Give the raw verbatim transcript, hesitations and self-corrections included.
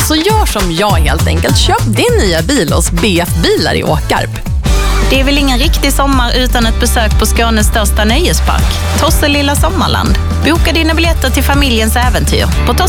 Så gör som jag helt enkelt. Köp din nya bil hos B F Bilar i Åkarp. Det är väl ingen riktig sommar utan ett besök på Skånes största nöjespark, Tosselilla Sommarland. Boka dina biljetter till familjens äventyr på